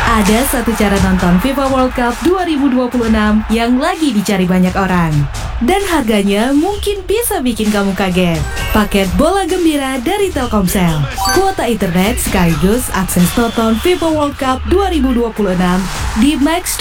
Ada satu cara nonton FIFA World Cup 2026 yang lagi dicari banyak orang. Dan harganya mungkin bisa bikin kamu kaget. Paket bola gembira dari Telkomsel. Kuota internet sekaligus akses nonton FIFA World Cup 2026 di Max